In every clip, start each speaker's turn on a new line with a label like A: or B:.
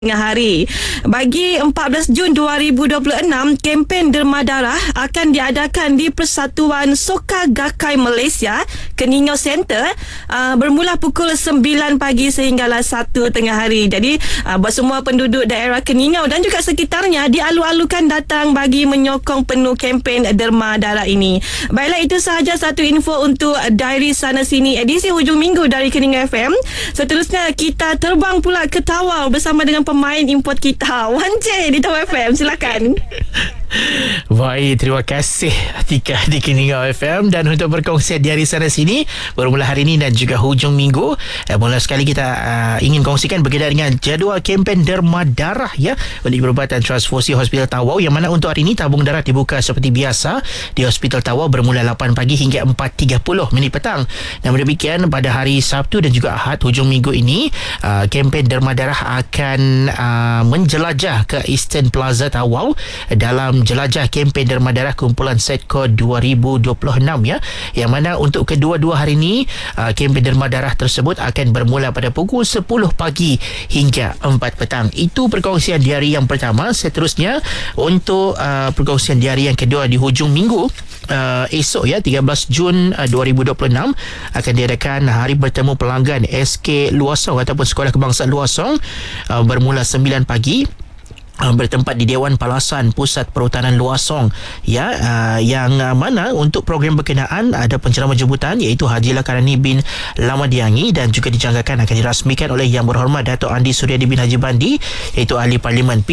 A: tengah hari. Bagi 14 Jun 2026, kempen Derma Darah akan diadakan di Persatuan Soka Gakkai Malaysia, Keningau Center, bermula pukul 9 pagi sehinggalah 1 tengah hari. Jadi buat semua penduduk daerah Keningau dan juga sekitarnya dialu-alukan datang bagi menyokong penuh kempen Derma Darah ini. Baiklah, itu sahaja satu info untuk Diary Sana Sini edisi hujung minggu dari Keningau FM. Seterusnya kita terbang pula ke Tawau bersama dengan pemain import kita, Wan J di Tawau FM. Silakan.
B: Baik, terima kasih Atika di Keningau FM. Dan untuk berkongsi dari sana sini bermula hari ini dan juga hujung minggu, mula sekali kita ingin kongsikan berkaitan dengan jadual kempen Derma Darah ya, Unit Perubatan Transfusi Hospital Tawau, yang mana untuk hari ini tabung darah dibuka seperti biasa di Hospital Tawau bermula 8 pagi hingga 4.30 minit petang. Dan demikian pada hari Sabtu dan juga Ahad hujung minggu ini, kempen Derma Darah akan menjelajah ke Eastern Plaza Tawau dalam jelajah kempen Derma Darah kumpulan Setco 2026 ya, yang mana untuk kedua-dua hari ini kempen Derma Darah tersebut akan bermula pada pukul 10 pagi hingga 4 petang. Itu perkongsian di hari yang pertama. Seterusnya untuk perkongsian di hari yang kedua di hujung minggu, esok ya, 13 Jun 2026 akan diadakan Hari Bertemu Pelanggan SK Luasong ataupun Sekolah Kebangsaan Luasong, bermula 9 pagi, bertempat di Dewan Palasan Pusat Perhutanan Luasong ya, yang mana untuk program berkenaan ada penceramah jemputan iaitu Haji Lakarani bin Lamadiangi, dan juga dijangkakan akan dirasmikan oleh Yang Berhormat Dato' Andi Suryadi bin Haji Bandi, iaitu Ahli Parlimen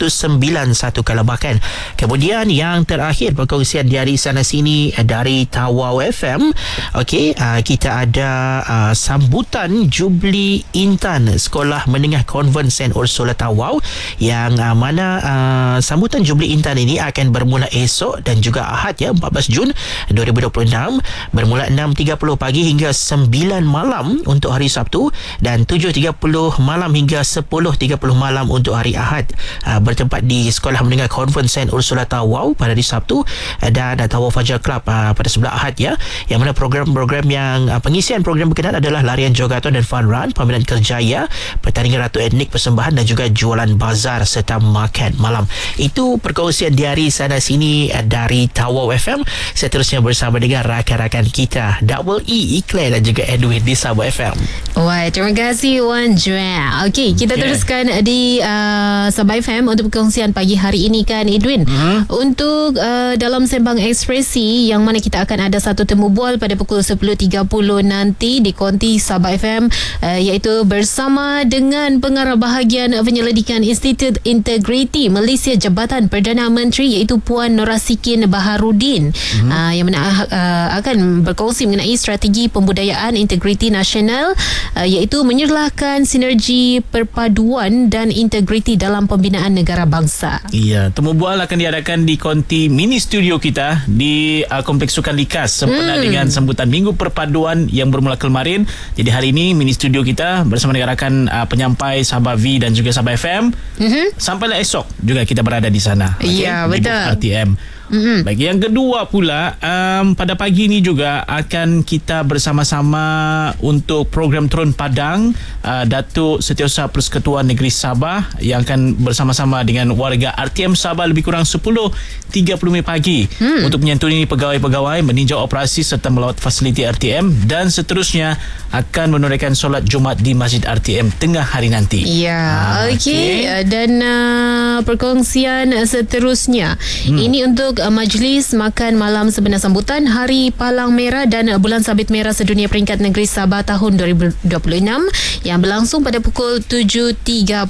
B: P191 Kalabakan. Kemudian yang terakhir perkongsian dari sana sini dari Tawau FM. Okey, kita ada sambutan Jubli Intan Sekolah Menengah Konvent St. Ursula Tawau, yang mana sambutan Jubli Intan ini akan bermula esok dan juga Ahad ya, 14 Jun 2026, bermula 6.30 pagi hingga 9 malam untuk hari Sabtu, dan 7.30 malam hingga 10.30 malam untuk hari Ahad, bertempat di Sekolah Menengah Konvent St. Ursula Tawau pada hari Sabtu, dan Tawau Fajar Club pada sebelah Ahad ya, yang mana program-program yang pengisian program berkenaan adalah larian jogaton dan fun run, pameran kerjaya, pertandingan ratu etnik, persembahan dan juga jualan bazar serta makan malam. Itu perkongsian di hari sana sini dari Tawau FM. Seterusnya bersama dengan rakan-rakan kita Double E, Iqlal dan juga Edwin di Sabah FM.
C: Wah, terima kasih Wan Juan. Okey, kita teruskan di Sabah FM untuk perkongsian pagi hari ini kan, Edwin. Untuk dalam Sembang Ekspresi, yang mana kita akan ada satu temu bual pada pukul 10.30 nanti di Konti Sabah FM, iaitu bersama dengan pengarah bahagian penyelidikan Institut Integriti Malaysia Jabatan Perdana Menteri, iaitu Puan Norasikin Baharudin, yang mana akan berkongsi mengenai strategi pembudayaan integriti nasional, iaitu menyerlahkan sinergi perpaduan dan integriti dalam pembinaan negara bangsa.
D: Ya, temu bual akan diadakan di konti mini studio kita di Kompleks Sukan Likas sempena dengan sambutan Minggu Perpaduan yang bermula kemarin. Jadi hari ini mini studio kita bersama dengan rakan penyampai Sabah V dan juga Sabah FM. Sampailah esok juga kita berada di sana.
C: Ya, betul.
D: Di RTM. Bagi yang kedua pula, pada pagi ini juga akan kita bersama-sama untuk program Turun Padang, Datuk Setiausaha Persekutuan Negeri Sabah yang akan bersama-sama dengan warga RTM Sabah lebih kurang 10.30 pagi untuk menyantuni pegawai-pegawai, meninjau operasi serta melawat fasiliti RTM, dan seterusnya akan menunaikan solat Jumaat di Masjid RTM tengah hari nanti.
C: Ya, okey. Dan perkongsian seterusnya ini untuk majlis makan malam sebenar sambutan Hari Palang Merah dan Bulan Sabit Merah Sedunia Peringkat Negeri Sabah tahun 2026 yang berlangsung pada pukul 7.30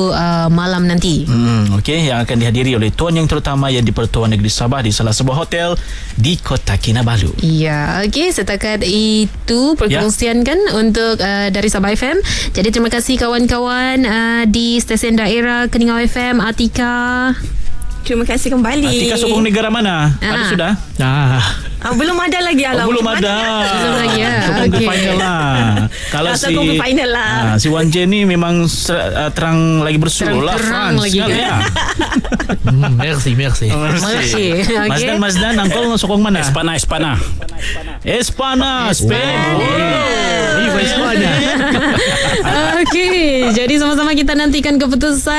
C: malam nanti.
D: Okey, yang akan dihadiri oleh tuan yang terutama yang di-Pertuan Negeri Sabah di salah sebuah hotel di Kota Kinabalu.
C: Ya, okey, setakat itu perkongsian kan untuk dari Sabah FM. Jadi terima kasih kawan-kawan di stesen daerah Keningau FM, Atika.
A: Terima kasih kembali.
D: Atika sokong negara mana? Ada sudah?
A: Belum ada lagi
D: Belum ada.
C: Belum lagi ya.
D: Sokong ke
C: Okey.
D: final lah. Kalau
A: Sokong ke final lah.
D: Si Wan Jen ni memang terang lagi bersuruh lah.
C: Terang
D: France
C: lagi
D: sekali
C: kan?
D: ya.
B: Merci.
C: Merci. Okey.
D: Mazdan, Angkol sokong mana?
E: Espana.
D: Spain.
B: Espana.
C: Okey, jadi sama-sama kita nantikan keputusan